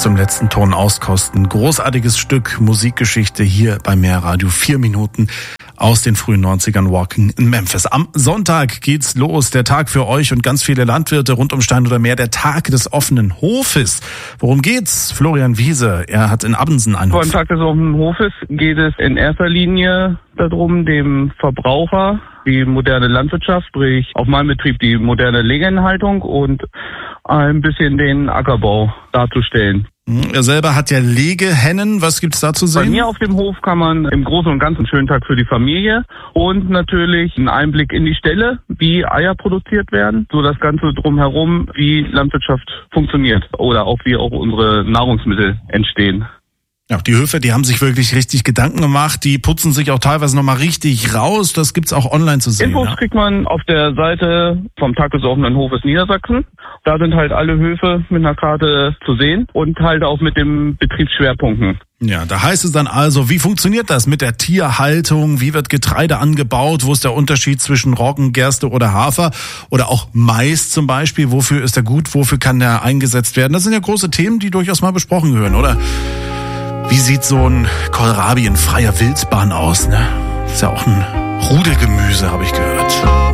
zum letzten Ton auskosten. Großartiges Stück Musikgeschichte hier bei Mehr Radio. 4 Minuten aus den frühen 90ern, Walking in Memphis. Am Sonntag geht's los, der Tag für euch und ganz viele Landwirte rund um Stein oder Meer, der Tag des offenen Hofes. Worum geht's? Florian Wiese, er hat in Abbensen einen Hof. Beim Tag des offenen Hofes geht es in erster Linie darum, dem Verbraucher die moderne Landwirtschaft, sprich auf meinem Betrieb die moderne Legehennenhaltung und ein bisschen den Ackerbau darzustellen. Er selber hat ja Legehennen. Was gibt's da zu sehen? Bei mir auf dem Hof kann man im Großen und Ganzen einen schönen Tag für die Familie und natürlich einen Einblick in die Ställe, wie Eier produziert werden, so das Ganze drumherum, wie Landwirtschaft funktioniert oder auch wie auch unsere Nahrungsmittel entstehen. Ja, die Höfe, die haben sich wirklich richtig Gedanken gemacht. Die putzen sich auch teilweise nochmal richtig raus. Das gibt's auch online zu sehen. Infos kriegt man auf der Seite vom Tag des offenen Hofes Niedersachsen. Da sind halt alle Höfe mit einer Karte zu sehen und halt auch mit den Betriebsschwerpunkten. Ja, da heißt es dann also, wie funktioniert das mit der Tierhaltung? Wie wird Getreide angebaut? Wo ist der Unterschied zwischen Roggen, Gerste oder Hafer? Oder auch Mais zum Beispiel. Wofür ist der gut? Wofür kann der eingesetzt werden? Das sind ja große Themen, die durchaus mal besprochen gehören, oder? Wie sieht so ein Kohlrabi in freier Wildbahn aus, ne? Ist ja auch ein Rudelgemüse, habe ich gehört.